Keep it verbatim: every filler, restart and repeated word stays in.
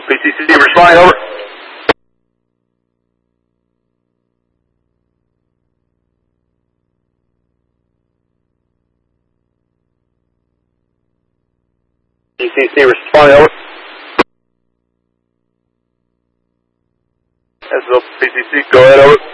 P C C, respond, over. P C C, respond, over. As well, P C C, go ahead, over.